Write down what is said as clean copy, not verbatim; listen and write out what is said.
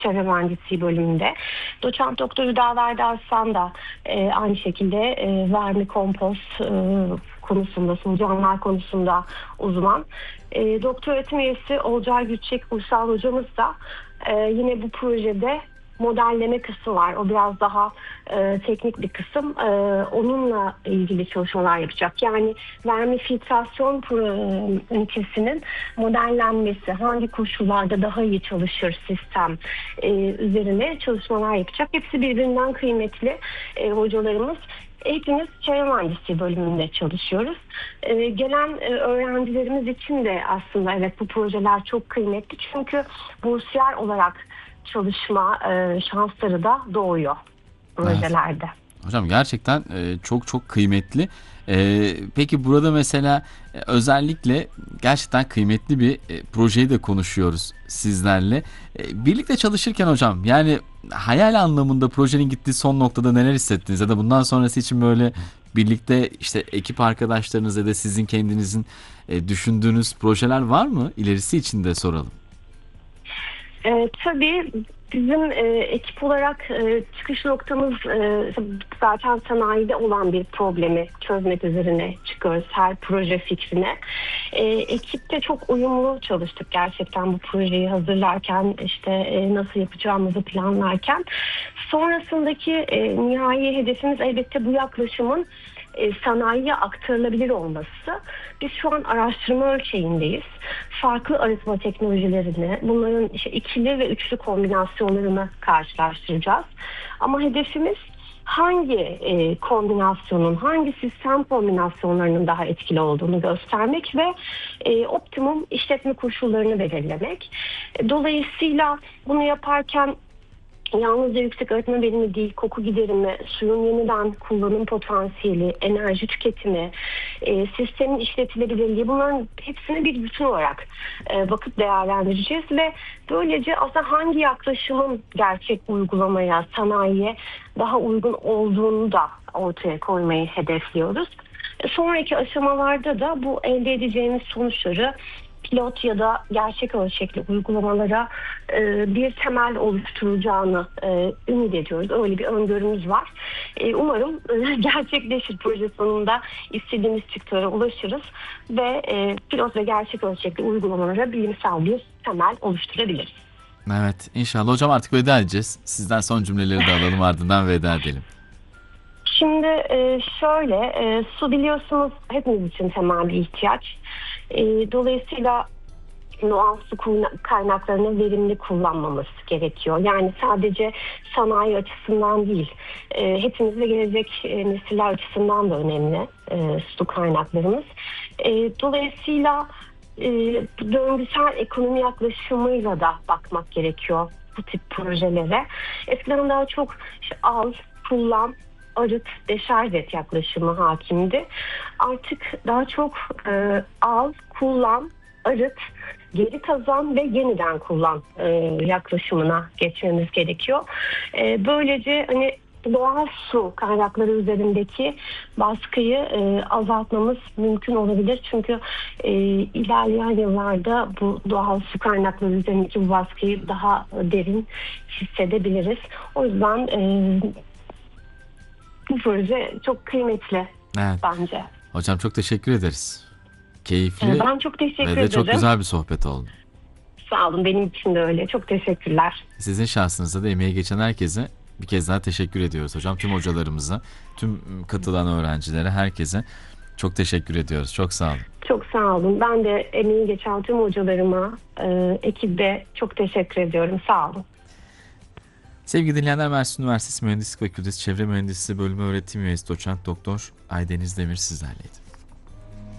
Çevre Mühendisliği bölümünde. Doçent Doktor Hüdaverdi Arslan da aynı şekilde vermi kompost konusunda, solucanlar konusunda uzman. Doktor öğretim üyesi Olcay Gülçek Uysal hocamız da yine bu projede modelleme kısmı var. O biraz daha teknik bir kısım. Onunla ilgili çalışmalar yapacak. Yani vermi filtrasyon ünitesinin modellenmesi, hangi koşullarda daha iyi çalışır sistem üzerine çalışmalar yapacak. Hepsi birbirinden kıymetli hocalarımız. Hepimiz çevre mühendisliği bölümünde çalışıyoruz. Gelen öğrencilerimiz için de aslında evet bu projeler çok kıymetli. Çünkü bursiyer olarak çalışma şansları da doğuyor projelerde. Evet. Hocam gerçekten çok çok kıymetli. Peki burada mesela özellikle gerçekten kıymetli bir projeyi de konuşuyoruz sizlerle. Birlikte çalışırken hocam yani hayal anlamında projenin gittiği son noktada neler hissettiniz? Ya da bundan sonrası için böyle birlikte işte ekip arkadaşlarınız ya da sizin kendinizin düşündüğünüz projeler var mı? İlerisi için de soralım. Tabii bizim ekip olarak çıkış noktamız zaten sanayide olan bir problemi çözmek üzerine çıkıyoruz her proje fikrine. Ekipte çok uyumlu çalıştık gerçekten bu projeyi hazırlarken, işte nasıl yapacağımızı planlarken. Sonrasındaki nihai hedefimiz elbette bu yaklaşımın sanayiye aktarılabilir olması. Biz şu an araştırma ölçeğindeyiz. Farklı arıtma teknolojilerini, bunların işte ikili ve üçlü kombinasyonlarını karşılaştıracağız. Ama hedefimiz hangi kombinasyonun, hangi sistem kombinasyonlarının daha etkili olduğunu göstermek ve optimum işletme koşullarını belirlemek. Dolayısıyla bunu yaparken yalnızca yüksek arıtma verimi değil, koku giderimi, suyun yeniden kullanım potansiyeli, enerji tüketimi, sistemin işletilebilirliği, bunların hepsini bir bütün olarak bakıp değerlendireceğiz ve böylece aslında hangi yaklaşımın gerçek uygulamaya, sanayiye daha uygun olduğunu da ortaya koymayı hedefliyoruz. Sonraki aşamalarda da bu elde edeceğimiz sonuçları pilot ya da gerçek ölçekli uygulamalara bir temel oluşturacağını ümit ediyoruz. Öyle bir öngörümüz var. Umarım gerçekleşir, proje sonunda istediğimiz çıktılara ulaşırız ve pilot ve gerçek ölçekli uygulamalara bilimsel bir temel oluşturabiliriz. Evet, inşallah. Hocam artık veda edeceğiz. Sizden son cümleleri de alalım, ardından veda edelim. Şimdi şöyle, su biliyorsunuz hepimiz için temel bir ihtiyaç. Dolayısıyla doğal su kaynaklarını verimli kullanmamız gerekiyor. Yani sadece sanayi açısından değil, hepimiz ve gelecek nesiller açısından da önemli su kaynaklarımız. Dolayısıyla döngüsel ekonomi yaklaşımıyla da bakmak gerekiyor bu tip projelere. Eskiden daha çok işte al, kullan, arıt, deşarj et yaklaşımı hakimdi. Artık daha çok al, kullan, arıt, geri kazan ve yeniden kullan yaklaşımına geçmemiz gerekiyor. Böylece hani doğal su kaynakları üzerindeki baskıyı azaltmamız mümkün olabilir. Çünkü ilerleyen yıllarda bu doğal su kaynakları üzerindeki bu baskıyı daha derin hissedebiliriz. O yüzden bu proje çok kıymetli bence. Hocam çok teşekkür ederiz. Keyifli ben çok teşekkür ederim. Ve de çok güzel bir sohbet oldu. Sağ olun, benim için de öyle. Çok teşekkürler. Sizin şahsınızda da emeği geçen herkese bir kez daha teşekkür ediyoruz hocam. Tüm hocalarımıza, tüm katılan öğrencilere, herkese çok teşekkür ediyoruz. Çok sağ olun. Çok sağ olun. Ben de emeği geçen tüm hocalarıma, ekibe çok teşekkür ediyorum. Sağ olun. Sevgili dinleyenler, Mersin Üniversitesi Mühendislik Fakültesi Çevre Mühendisliği Bölümü öğretim üyesi Doçent Doktor Aydeniz Demir sizlerleydi.